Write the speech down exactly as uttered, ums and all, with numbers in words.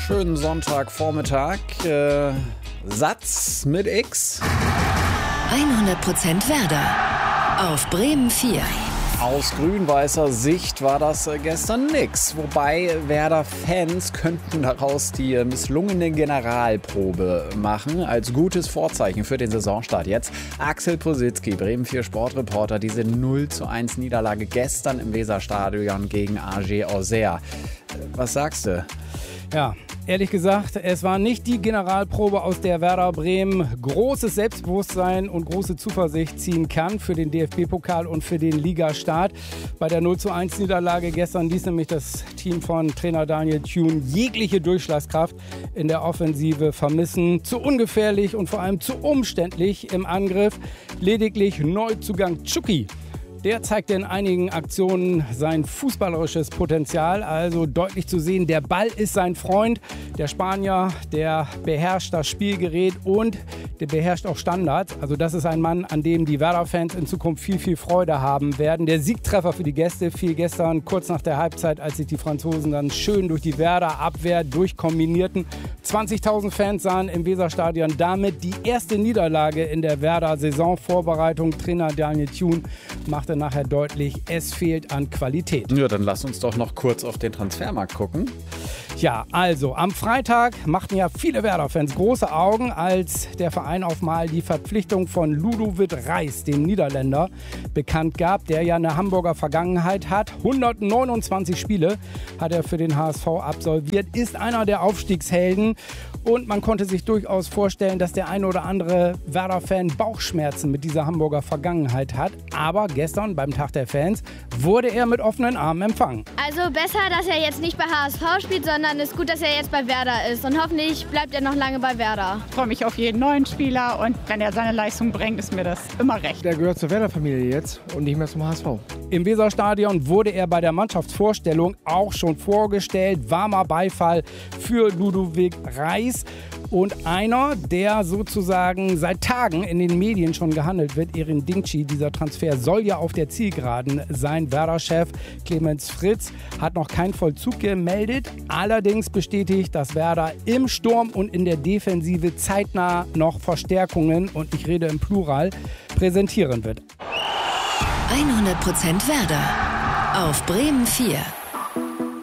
Schönen Sonntagvormittag. Äh, Satz mit X. hundert Prozent Werder auf Bremen vier. Aus grün-weißer Sicht war das gestern nix. Wobei Werder-Fans könnten daraus die misslungene Generalprobe machen. Als gutes Vorzeichen für den Saisonstart jetzt. Axel Positzky, Bremen vier Sportreporter, diese null zu eins Niederlage gestern im Weserstadion gegen A G Auxerre. Was sagst du? Ja, ehrlich gesagt, es war nicht die Generalprobe, aus der Werder Bremen großes Selbstbewusstsein und große Zuversicht ziehen kann für den D F B-Pokal und für den Ligastart. Bei der null zu eins Niederlage gestern ließ nämlich das Team von Trainer Daniel Thune jegliche Durchschlagskraft in der Offensive vermissen. Zu ungefährlich und vor allem zu umständlich im Angriff. Lediglich Neuzugang Chucky. Der zeigte in einigen Aktionen sein fußballerisches Potenzial, also deutlich zu sehen, der Ball ist sein Freund. Der Spanier, der beherrscht das Spielgerät und der beherrscht auch Standards. Also das ist ein Mann, an dem die Werder-Fans in Zukunft viel, viel Freude haben werden. Der Siegtreffer für die Gäste fiel gestern kurz nach der Halbzeit, als sich die Franzosen dann schön durch die Werder-Abwehr durchkombinierten. zwanzigtausend Fans sahen im Weserstadion damit die erste Niederlage in der Werder-Saisonvorbereitung. Trainer Daniel Thune machte nachher deutlich, es fehlt an Qualität. Ja, dann lass uns doch noch kurz auf den Transfermarkt gucken. Ja, also am Freitag machten ja viele Werder-Fans große Augen, als der Verein auf mal die Verpflichtung von Ludovic Reis, dem Niederländer, bekannt gab, der ja eine Hamburger Vergangenheit hat. hundertneunundzwanzig Spiele hat er für den H S V absolviert, ist einer der Aufstiegshelden und man konnte sich durchaus vorstellen, dass der eine oder andere Werder-Fan Bauchschmerzen mit dieser Hamburger Vergangenheit hat. Aber gestern beim Tag der Fans wurde er mit offenen Armen empfangen. Also besser, dass er jetzt nicht bei H S V spielt, sondern es ist gut, dass er jetzt bei Werder ist. Und hoffentlich bleibt er noch lange bei Werder. Ich freue mich auf jeden neuen Spieler und wenn er seine Leistung bringt, ist mir das immer recht. Der gehört zur Werder-Familie jetzt und nicht mehr zum H S V. Im Weserstadion wurde er bei der Mannschaftsvorstellung auch schon vorgestellt. Warmer Beifall für Ludovic Reis. Und einer, der sozusagen seit Tagen in den Medien schon gehandelt wird, Erin Dingchi, dieser Transfer soll ja auf der Zielgeraden sein. Werder-Chef Clemens Fritz hat noch keinen Vollzug gemeldet. Allerdings bestätigt, dass Werder im Sturm und in der Defensive zeitnah noch Verstärkungen, und ich rede im Plural, präsentieren wird. hundert Prozent Werder auf Bremen vier.